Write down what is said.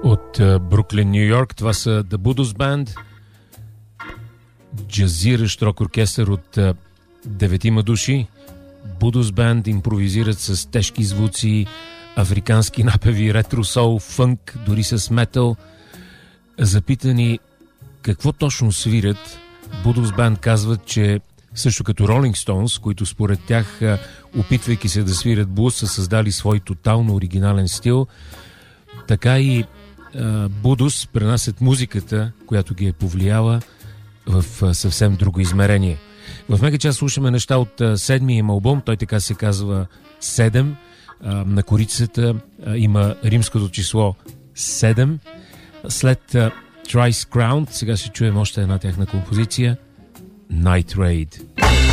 От Бруклин, Ню Йорк. Това са The Budos Band, джазиращ рок оркестър от 9 души. Budos Band импровизират с тежки звуци, африкански напеви, ретро-сол, фънк, дори с метал. Запитани какво точно свирят, Budos Band казват, че също като Rolling Stones, които според тях, опитвайки се да свирят блуз, са създали свой тотално оригинален стил, така и Budos пренасят музиката, която ги е повлияла, в съвсем друго измерение. В мега час слушаме неща от седмия им албум, той така се казва 7. На корицата има римското число 7. След Thrice Crowned сега ще чуем още една тяхна композиция, Night Raid.